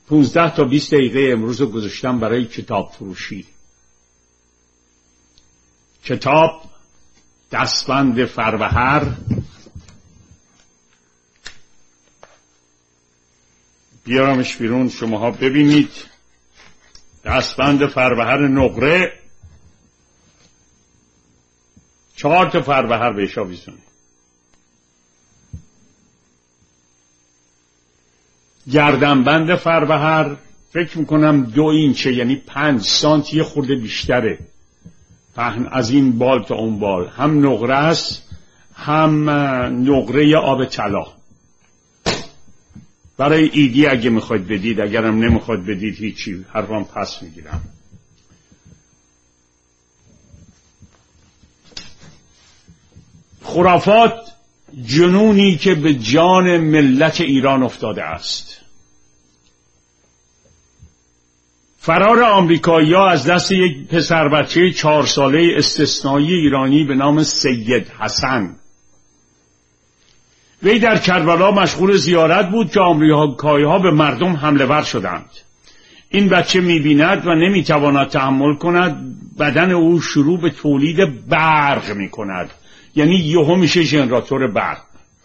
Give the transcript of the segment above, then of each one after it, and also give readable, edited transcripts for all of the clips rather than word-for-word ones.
15 تا 20 دقیقه امروز رو گذاشتم برای کتاب فروشی. کتاب دستبند فروهر، بیارمش بیرون شماها ببینید. دستبند فروهر نقره، 4 تا فروهر بهش آویزونه. گردنبند فروهر فکر میکنم 2 اینچه، یعنی 5 سانتی خورده بیشتره، پهن از این بال تا اون بال. هم نقره است، هم نقره آب طلا. برای ایدی اگه میخواید بدید، اگرم نمیخواید بدید هیچی، حرفم پس میگیرم. خرافات جنونی که به جان ملت ایران افتاده است. فرار آمریکایی‌ها از دست یک پسر بچه 4 ساله استثنایی ایرانی به نام سید حسن. وی در کربلا مشغول زیارت بود که آمریکایی‌ها به مردم حمله ور شدند. این بچه می‌بیند و نمی‌تواند تحمل کند. بدن او شروع به تولید برق می‌کند، یعنی یهو میشه ژنراتور برق.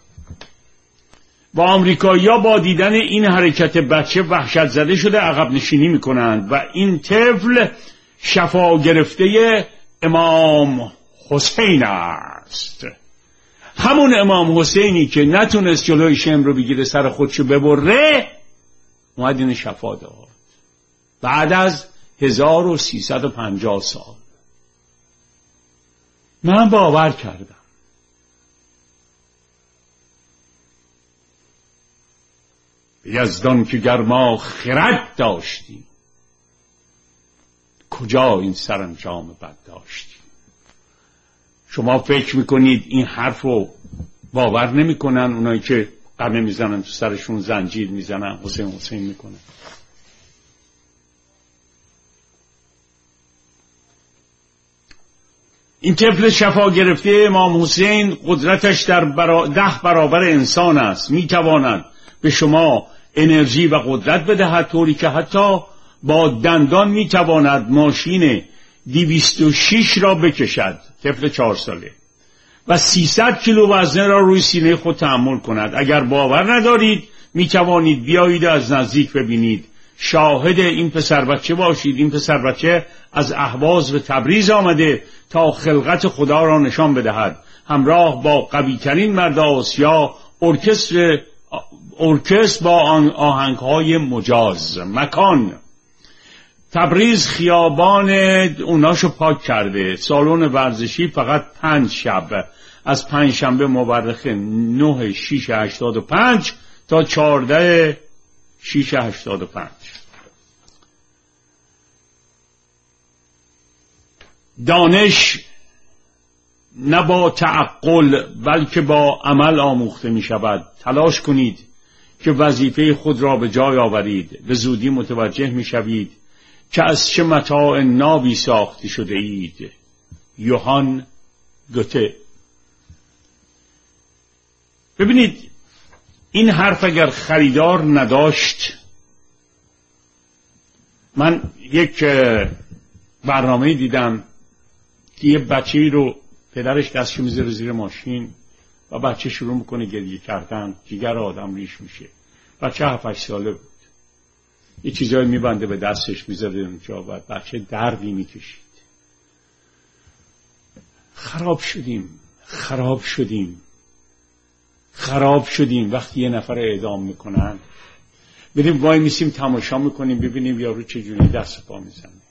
و آمریکایی‌ها با دیدن این حرکت بچه وحشت زده شده عقب نشینی میکنند و این طفل شفا گرفته امام حسین است. همون امام حسینی که نتونست جلوی شم رو بگیره سر خودشو ببره، اومد این شفا داد بعد از 1350 سال. من باور کردم. یزدان که گر ما خرد داشتیم، کجا این سرانجام بد داشتیم. شما فکر میکنید این حرف رو باور نمیکنن اونایی که قمه میزنن تو سرشون زنجیر میزنن حسین حسین میکنن؟ این طفل شفا گرفته امام حسین قدرتش در 10 برابر انسان است. میتواند به شما انرژی و قدرت بدهد، طوری که حتی با دندان میتواند ماشین 206 را بکشد. طفل 4 ساله و 300 کیلو وزنه را روی سینه خود تحمل کند. اگر باور ندارید میتوانید بیایید از نزدیک ببینید، شاهد این پسر بچه باشید. این پسر بچه از اهواز به تبریز آمده تا خلقت خدا را نشان بدهد، همراه با قوی‌ترین مرد آسیا. ارکستر با آهنگ‌های مجاز. مکان تبریز خیابان اوناشو پاک کرده. سالن ورزشی فقط 5 شب، از 5 شنبه مورخه 9/6/85 تا 14/6/85. دانش نه با تعقل بلکه با عمل آموخته می شود. تلاش کنید که وظیفه خود را به جای آورید. به زودی متوجه می شوید که از چه متاع نابی ساخته شده اید. یوهان گوته. ببینید این حرف اگر خریدار نداشت، من یک برنامه دیدم که یه بچه‌ای رو پدرش دستشو میذاره زیر ماشین و بچه شروع میکنه گریه کردن، جگر آدم ریش میشه. بچه 7-8 ساله بود. یه چیزایی میبنده به دستش میذاره اونجا و بچه دردی میکشید. خراب شدیم وقتی یه نفر اعدام میکنن. بریم وای میسیم تماشا میکنیم ببینیم یارو چجوری دست پا میزنه.